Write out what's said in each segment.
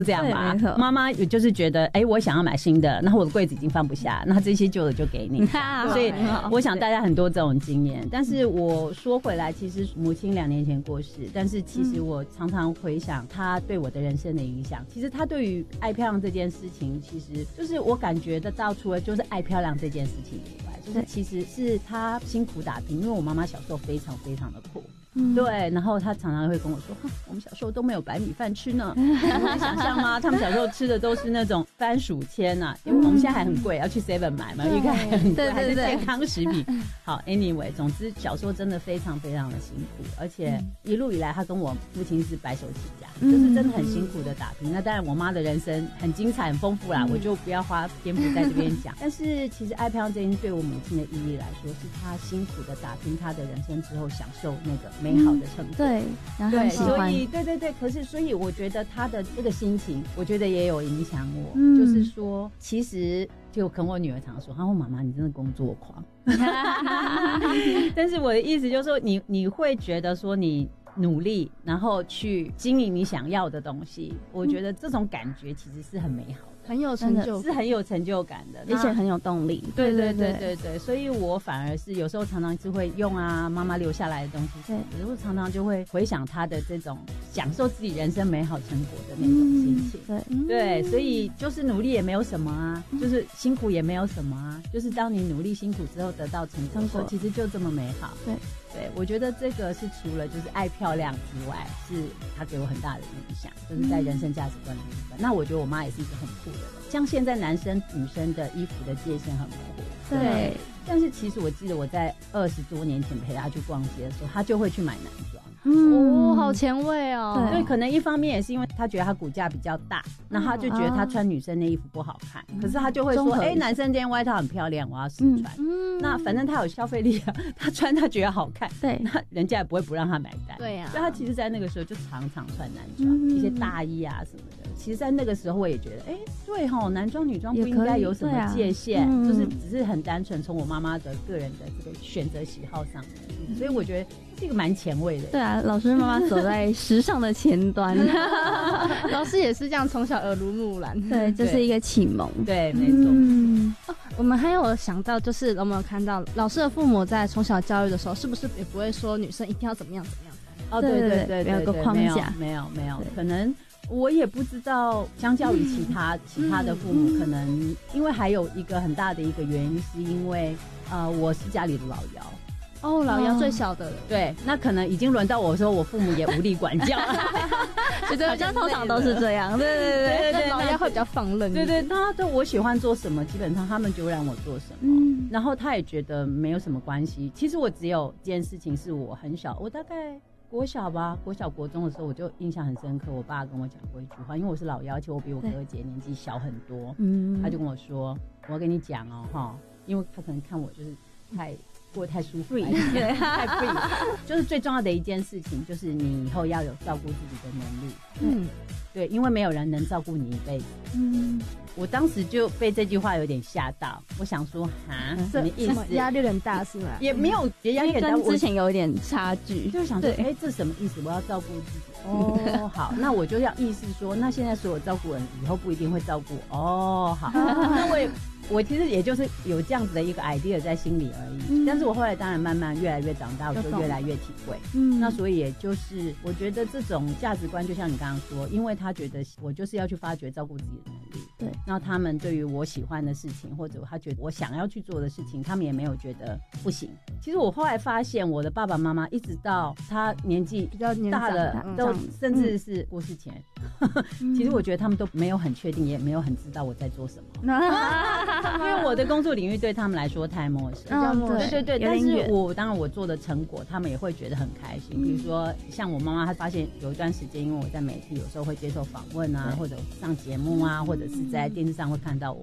这样吧。妈妈也就是觉得我想要买新的，然后我的柜子已经放不下，那这些旧的就给你所以我想大家很多这种经验。但是我说回来，其实母亲2年前过世，但是其实我常常回想她对我的人生的影响。其实她对于爱漂亮这件事情，其实就是我感觉得到，除了就是爱漂亮这件事情以外，就是其实是她辛苦打拼。因为我妈妈小时候非常非常的苦，对，然后他常常会跟我说，我们小时候都没有白米饭吃呢。你能想象吗？他们小时候吃的都是那种番薯签啊，因为我们现在还很贵，要去 Seven 买嘛，应该还很贵，还是健康食品。好 ，anyway， 总之小时候真的非常非常的辛苦，而且一路以来他跟我父亲是白手起家，就是真的很辛苦的打拼。那当然我妈的人生很精彩很丰富啦，我就不要花篇幅在这边讲。但是其实爱漂亮这件事对我母亲的意义来说，是她辛苦的打拼她的人生之后享受那个美好的成果。 对，然后很喜欢。 所以对，可是所以我觉得她的这个心情，我觉得也有影响我。就是说，其实就跟我女儿常说，她说妈妈你真的工作狂。但是我的意思就是说，你会觉得说你努力，然后去经营你想要的东西，我觉得这种感觉其实是很美好的。 很有成就感， 是很有成就感的， 而且很有动力。 对，所以我反而是有时候常常是会用妈妈留下来的东西，有时候常常就会回想她的这种享受自己人生美好成果的那种心情。对，所以就是努力也没有什么啊，就是辛苦也没有什么啊，就是当你努力辛苦之后得到成果，其实就这么美好。对，我觉得这个是除了就是爱漂亮之外，是他给我很大的影响，就是在人生价值观的部分。那我觉得我妈也是一个很酷的人，像现在男生女生的衣服的界限很模糊。对，但是其实我记得我在20多年前陪他去逛街的时候，他就会去买男装。 好前卫哦。 对，可能一方面也是因为他觉得他骨架比较大，那他就觉得他穿女生的衣服不好看，可是他就会说男生这件外套很漂亮，我要试穿。那反正他有消费力啊，他穿他觉得好看，对，那人家也不会不让他买单。 对呀， 所以他其实在那个时候就常常穿男装，一些大衣啊什么的。其实在那个时候我也觉得对男装女装不应该有什么界限，就是只是很单纯从我妈妈的个人的这个选择喜好上面，所以我觉得是一个蛮前卫的。 对啊，老师妈妈走在时尚的前端。 老师也是这样，从小耳濡目染。 对，这是一个启蒙。 对，没错。 我们还有想到，就是有没有看到老师的父母在从小教育的时候，是不是也不会说女生一定要怎么样怎么样？ 对， 没有个框架， 没有，可能我也不知道，相较于其他的父母，可能因为还有一个很大的一个原因，是因为我是家里的老幺。 老幺最小的了。 对，那可能已经轮到我说，我父母也无力管教了。 好像通常都是这样。对， 老幺会比较放任。 对，他对我喜欢做什么，基本上他们就让我做什么。然后他也觉得没有什么关系。其实我只有一件事情是我很小，我大概国小国中的时候，我就印象很深刻。我爸跟我讲过一句话，因为我是老幺，而且我比我哥姐年纪小很多。他就跟我说：“我要跟你讲哦，因为他可能看我就是过得太舒服，太 free， 就是最重要的一件事情，就是你以后要有照顾自己的能力。对，因为没有人能照顾你一辈子。我当时就被这句话有点吓到，我想说什么意思？ 压力很大是吗？ 也没有，也压力很大。 跟之前有一点差距， 就想说，这什么意思？我要照顾自己。好，那我就要意识说，那现在所有照顾人以后不一定会照顾我。好，那我其实也就是有这样子的一个 idea 在心里而已。但是我后来当然慢慢越来越长大，我就越来越体会。那所以也就是我觉得这种价值观，就像你刚刚说，因为他觉得我就是要去发掘照顾自己的能力。对，然后他们对于我喜欢的事情，或者他觉得我想要去做的事情，他们也没有觉得不行。其实我后来发现，我的爸爸妈妈一直到他年纪比较大了，都甚至是过世前，其实我觉得他们都没有很确定，也没有很知道我在做什么。因为我的工作领域对他们来说太陌生。对，但是当然我做的成果，他们也会觉得很开心。比如说像我妈妈，她发现有一段时间，因为我在媒体有时候会接受访问啊，或者上节目啊，或者是在电视上会看到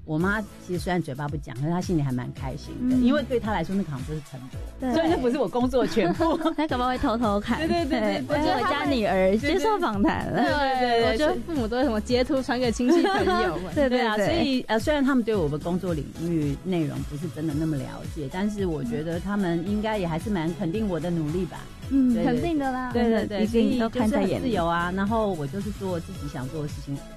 我妈其实虽然嘴巴不讲，可是她心里还蛮开心的，因为对她来说那可能就是成果，所以那不是我工作的全部。 她搞不好会偷偷看。 对， 我觉得家女儿接受访谈了。 对，我觉得父母都会什么截图传给亲戚朋友们。 对啊，所以虽然他们对我的工作领域内容不是真的那么了解，但是我觉得他们应该也还是蛮肯定我的努力吧。 肯定的啦。 对， 毕竟都看在眼里， 自由啊。然后我就是做自己想做的事情，